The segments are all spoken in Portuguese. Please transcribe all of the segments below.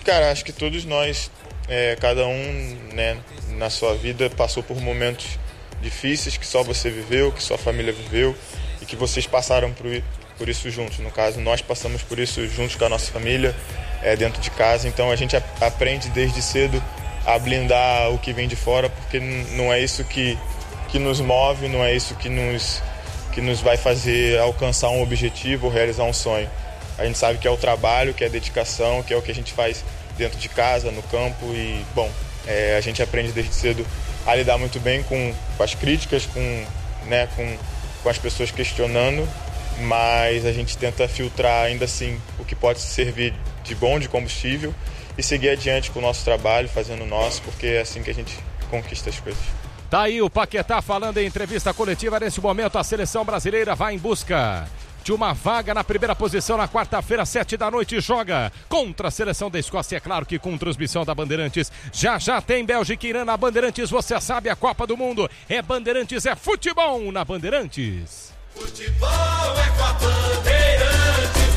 Cara, acho que todos nós, cada um, né, na sua vida passou por momentos difíceis que só você viveu, que sua família viveu e que vocês passaram por isso juntos. No caso, nós passamos por isso juntos com a nossa família, dentro de casa. Então a gente aprende desde cedo a blindar o que vem de fora, porque não é isso que nos move, não é isso que nos vai fazer alcançar um objetivo ou realizar um sonho. A gente sabe que é o trabalho, que é a dedicação, que é o que a gente faz dentro de casa, no campo e, bom, a gente aprende desde cedo a lidar muito bem com as críticas, com as pessoas questionando, mas a gente tenta filtrar ainda assim o que pode servir de bom, de combustível e seguir adiante com o nosso trabalho, fazendo o nosso, porque é assim que a gente conquista as coisas. Tá aí o Paquetá falando em entrevista coletiva. Nesse momento a seleção brasileira vai em busca de uma vaga na primeira posição na quarta-feira, 7h, joga contra a seleção da Escócia, é claro que com transmissão da Bandeirantes. Já tem Bélgica e Irã na Bandeirantes, você sabe, a Copa do Mundo é Bandeirantes, é futebol na Bandeirantes. Futebol é com a Bandeirantes.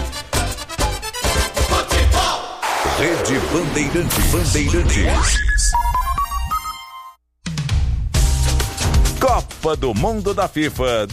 Futebol. Rede Bandeirantes. Copa do Mundo da FIFA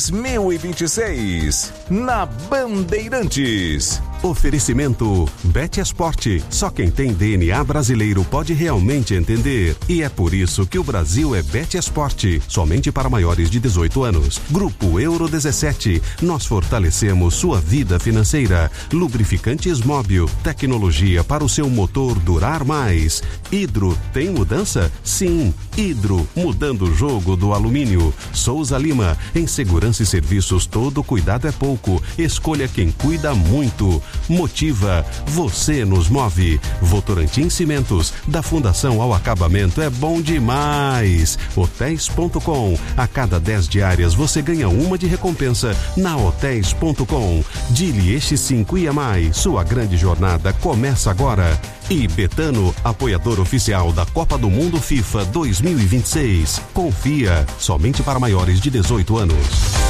2026 na Bandeirantes. Oferecimento Bet Esporte. Só quem tem DNA brasileiro pode realmente entender. E é por isso que o Brasil é Bet Esporte. Somente para maiores de 18 anos. Grupo Euro 17. Nós fortalecemos sua vida financeira. Lubrificantes Móbil. Tecnologia para o seu motor durar mais. Hidro, tem mudança? Sim. Hidro, mudando o jogo do alumínio. Souza Lima. Em segurança e serviços, todo cuidado é pouco. Escolha quem cuida muito. Motiva, você nos move. Votorantim Cimentos, da Fundação ao Acabamento, é bom demais. Hotéis.com, a cada 10 diárias você ganha uma de recompensa na Hotéis.com. Dili X5 e mais, sua grande jornada começa agora. E Betano, apoiador oficial da Copa do Mundo FIFA 2026. Confia, somente para maiores de 18 anos.